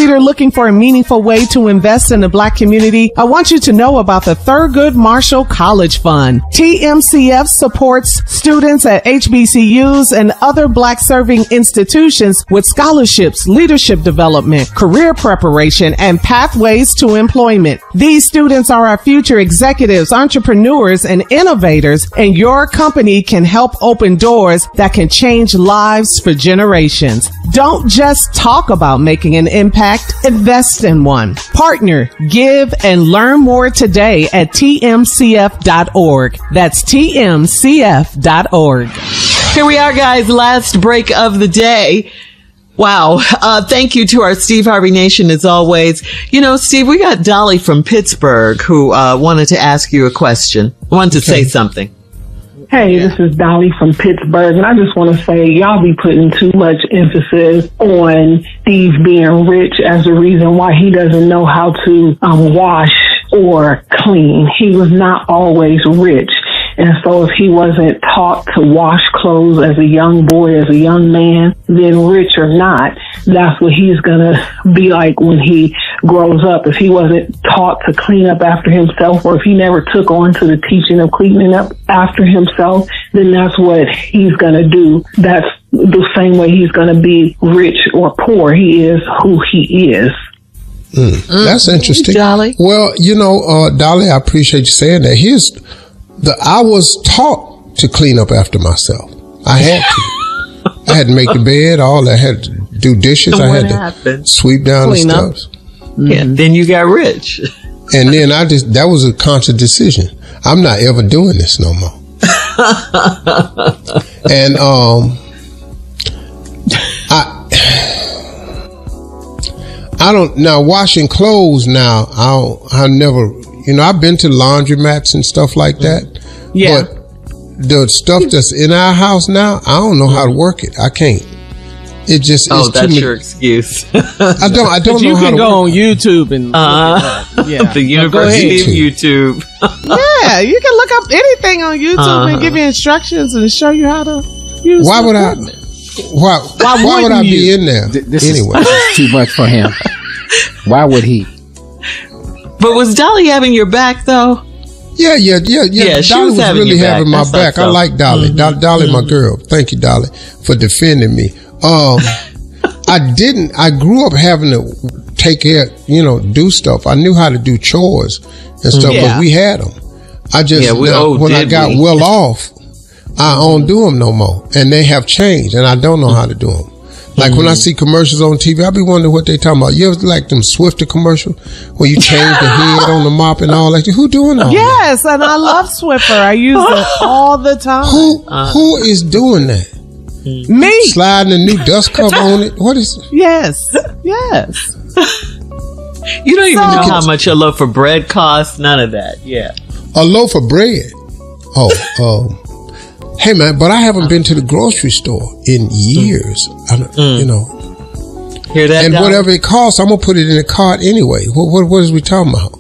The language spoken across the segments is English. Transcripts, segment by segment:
leader looking for a meaningful way to invest in the Black community, I want you to know about the Thurgood Marshall College Fund. TMCF supports students at HBCUs and other Black-serving institutions with scholarships, leadership development, career preparation, and pathways to employment. These students are our future executives, entrepreneurs, and innovators, and your company can help open doors that can change lives for generations. Don't just talk about making an impact, invest in one. Partner, give, and learn more today at tmcf.org. That's tmcf.org. Here we are, guys. Last break of the day. Wow. Thank you to our Steve Harvey Nation as always. You know, Steve, we got Dolly from Pittsburgh who wanted to ask you a question. Wanted to say something. Hey, this is Dolly from Pittsburgh, and I just want to say y'all be putting too much emphasis on Steve being rich as the reason why he doesn't know how to wash or clean. He was not always rich. And so if he wasn't taught to wash clothes as a young boy, as a young man, then rich or not, that's what he's going to be like when he grows up. If he wasn't taught to clean up after himself, or if he never took on to the teaching of cleaning up after himself, then that's what he's going to do. That's the same way he's going to be rich or poor. He is who he is. That's interesting. Dolly. Well, you know, Dolly, I appreciate you saying that. I was taught to clean up after myself. I had to. I had to make the bed, all I had to do dishes. So I had to sweep down the steps. Yeah, then you got rich. And then that was a conscious decision. I'm not ever doing this no more. And I don't now washing clothes now. I never, you know, I've been to laundromats and stuff like that. Yeah. But the stuff that's in our house now, I don't know how to work it. I can't. It just oh, it's that's too your excuse. I don't know how to work it. You can go on YouTube and look at that. Yeah. The University of YouTube. Yeah, you can look up anything on YouTube and give you instructions and show you how to use Why would equipment. Why would I be in there? This anyway, is too much for him. Why would he? But was Dolly having your back though? Yeah. She Dolly was was really having my back. So. I like Dolly. Dolly, my girl. Thank you, Dolly, for defending me. I grew up having to take care, you know, do stuff. I knew how to do chores and stuff, but we had them. I just, when I got well off, I don't do them no more. And they have changed, and I don't know how to do them. Like when I see commercials on TV, I be wondering what they talking about. You ever like them Swiffer commercial where you change the head on the mop and all that? Who doing all that? Yes, and I love Swiffer. I use it all the time. Who is doing that? Me. Sliding a new dust cover on it? What is? Yes. You don't even know how much a loaf of bread costs. None of that. Yeah. A loaf of bread. Hey man, but I haven't been to the grocery store in years. You know. Hear that? And whatever it costs, I'm gonna put it in the cart anyway. What is we talking about?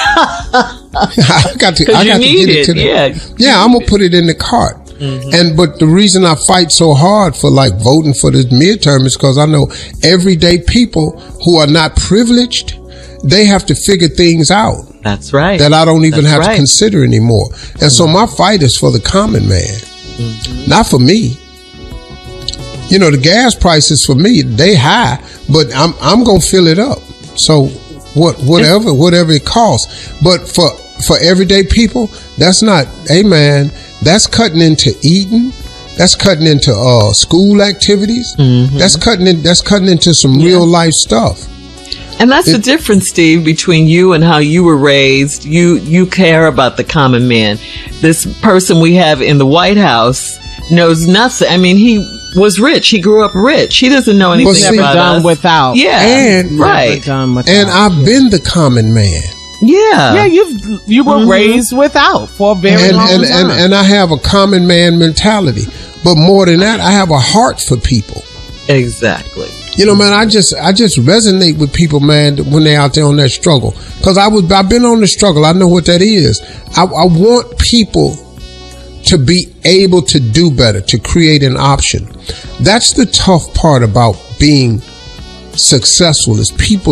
I got to get it to the. Yeah, I'm gonna put it in the cart. But the reason I fight so hard for like voting for the midterm is because I know everyday people who are not privileged, they have to figure things out. That's right. That I don't even have to consider anymore. And so my fight is for the common man, not for me. You know, the gas prices for me, they high, but I'm gonna fill it up. So whatever it costs. But for everyday people, that's not. Hey man. That's cutting into eating. That's cutting into school activities. That's cutting into some real life stuff. And that's the difference, Steve, between you and how you were raised. You care about the common man. This person we have in the White House knows nothing. I mean, he was rich. He grew up rich. He doesn't know anything about us. Without. Yeah, and and I've been the common man. Yeah, you were raised without for a very long time. And I have a common man mentality. But more than that, I have a heart for people. Exactly. You know, man, I just resonate with people, man, when they're out there on that struggle. Because I've been on the struggle. I know what that is. I want people to be able to do better, to create an option. That's the tough part about being successful, is people